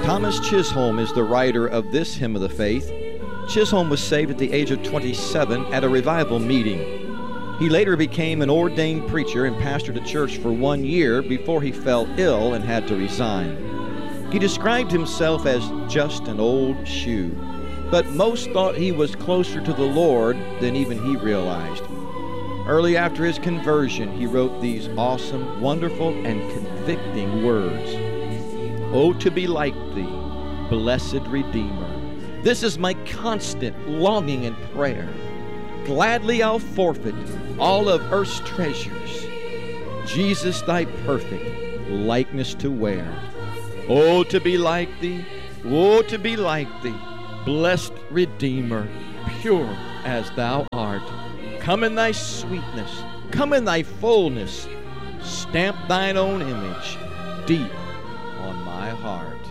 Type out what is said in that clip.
Thomas Chisholm is the writer of this hymn of the faith. Chisholm was saved at the age of 27 at a revival meeting. He later became an ordained preacher and pastored a church for 1 year before he fell ill and had to resign. He described himself as just an old shoe, but most thought he was closer to the Lord than even he realized. Early after his conversion, he wrote these awesome, wonderful, and convicting words. Oh, to be like thee, blessed Redeemer. This is my constant longing and prayer. Gladly I'll forfeit all of earth's treasures, Jesus, thy perfect likeness to wear. Oh, to be like thee, oh, to be like thee, blessed Redeemer, pure as thou art. Come in thy sweetness, come in thy fullness, stamp thine own image deep on my heart.